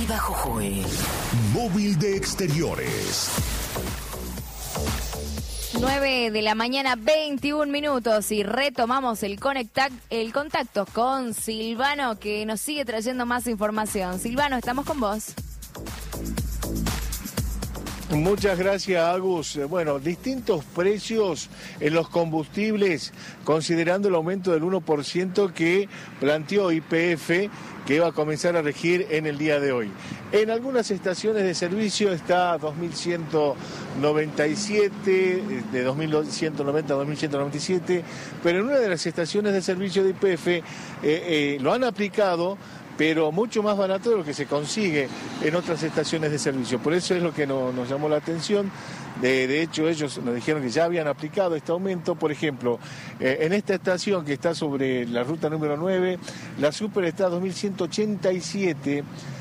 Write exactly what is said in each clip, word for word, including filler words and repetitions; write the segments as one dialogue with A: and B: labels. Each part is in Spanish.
A: Viva Jujuy.
B: Móvil de Exteriores.
C: nueve de la mañana, veintiún minutos, y retomamos el, conecta el contacto con Silvano, que nos sigue trayendo más información. Silvano, estamos con vos.
D: Muchas gracias, Agus. Bueno, distintos precios en los combustibles, considerando el aumento del uno por ciento que planteó Y P F, que va a comenzar a regir en el día de hoy. En algunas estaciones de servicio está dos mil ciento noventa y siete, de dos mil ciento noventa a dos mil ciento noventa y siete, pero en una de las estaciones de servicio de Y P F eh, eh, lo han aplicado, pero mucho más barato de lo que se consigue en otras estaciones de servicio. Por eso es lo que no, nos llamó la atención. De, de hecho, ellos nos dijeron que ya habían aplicado este aumento. Por ejemplo, eh, en esta estación que está sobre la ruta número nueve, la Super está a dos mil ciento ochenta y siete.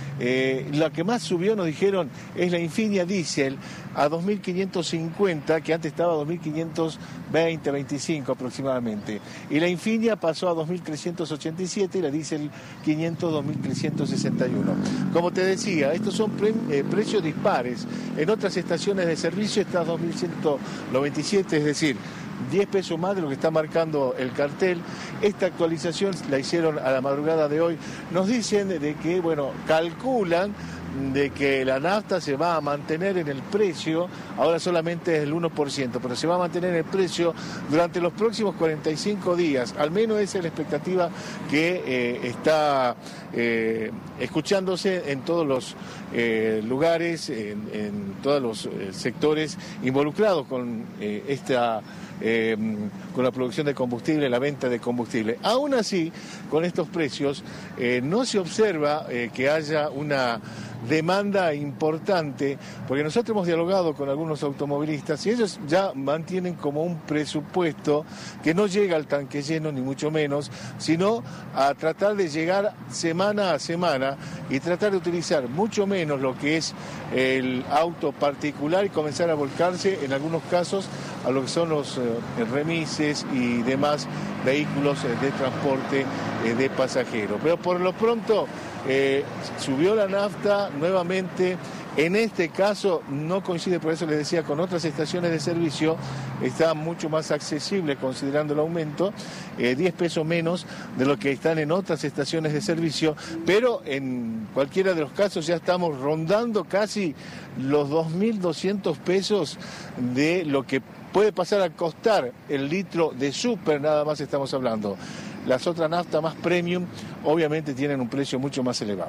D: Eh, la que más subió, nos dijeron, es la Infinia Diesel a dos mil quinientos cincuenta, que antes estaba a dos mil quinientos veinte, veinticinco aproximadamente. Y la Infinia pasó a dos mil trescientos ochenta y siete y la Diesel quinientos, dos mil trescientos sesenta y uno. Como te decía, estos son pre eh, precios dispares. En otras estaciones de servicio está a dos mil ciento noventa y siete, es decir, diez pesos más de lo que está marcando el cartel. Esta actualización la hicieron a la madrugada de hoy. Nos dicen de que, bueno, calculan de que la nafta se va a mantener en el precio, ahora solamente es el uno por ciento, pero se va a mantener en el precio durante los próximos cuarenta y cinco días. Al menos esa es la expectativa que eh, está eh, escuchándose en todos los eh, lugares, en, en todos los eh, sectores involucrados con eh, esta... Eh, con la producción de combustible, la venta de combustible. Aún así, con estos precios, eh, no se observa eh, que haya una demanda importante, porque nosotros hemos dialogado con algunos automovilistas y ellos ya mantienen como un presupuesto que no llega al tanque lleno, ni mucho menos, sino a tratar de llegar semana a semana y tratar de utilizar mucho menos lo que es el auto particular y comenzar a volcarse, en algunos casos, a lo que son los eh, remises y demás vehículos eh, de transporte eh, de pasajeros. Pero por lo pronto eh, subió la nafta nuevamente. En este caso no coincide, por eso les decía, con otras estaciones de servicio, está mucho más accesible considerando el aumento, eh, diez pesos menos de lo que están en otras estaciones de servicio, pero en cualquiera de los casos ya estamos rondando casi los dos mil doscientos pesos de lo que puede pasar a costar el litro de Super, nada más estamos hablando. Las otras naftas más premium obviamente tienen un precio mucho más elevado.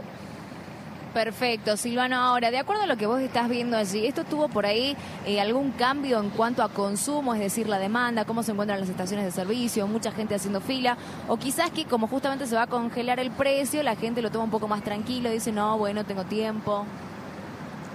C: Perfecto, Silvano. Ahora, de acuerdo a lo que vos estás viendo allí, ¿esto tuvo por ahí eh, algún cambio en cuanto a consumo, es decir, la demanda, cómo se encuentran las estaciones de servicio, mucha gente haciendo fila? O quizás que como justamente se va a congelar el precio, la gente lo toma un poco más tranquilo, dice, no, bueno, tengo tiempo.